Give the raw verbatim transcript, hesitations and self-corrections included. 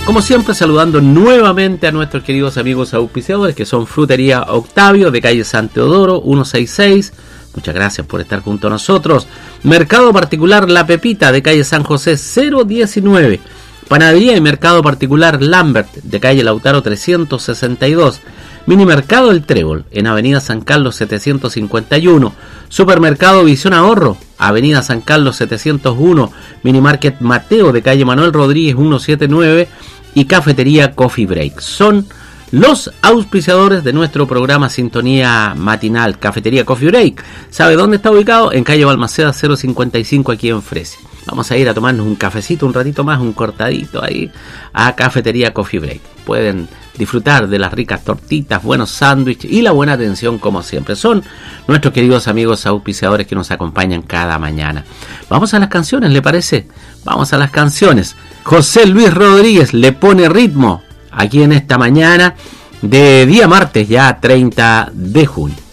Como siempre, saludando nuevamente a nuestros queridos amigos auspiciadores, que son Frutería Octavio, de calle San Teodoro, ciento sesenta y seis. Muchas gracias por estar junto a nosotros. Mercado Particular La Pepita, de calle San José, cero diecinueve. Panadería y Mercado Particular Lambert, de calle Lautaro trescientos sesenta y dos. Mini Mercado El Trébol, en avenida San Carlos setecientos cincuenta y uno. Supermercado Visión Ahorro, avenida San Carlos setecientos uno. Mini Market Mateo, de calle Manuel Rodríguez ciento setenta y nueve. Y Cafetería Coffee Break. Son los auspiciadores de nuestro programa Sintonía Matinal. Cafetería Coffee Break. ¿Sabe dónde está ubicado? En calle Balmaceda cero cincuenta y cinco, aquí en Fresia. Vamos a ir a tomarnos un cafecito un ratito más, un cortadito ahí a Cafetería Coffee Break. Pueden disfrutar de las ricas tortitas, buenos sándwiches y la buena atención como siempre. Son nuestros queridos amigos auspiciadores que nos acompañan cada mañana. Vamos a las canciones, ¿le parece? Vamos a las canciones. José Luis Rodríguez le pone ritmo aquí en esta mañana de día martes ya treinta de junio.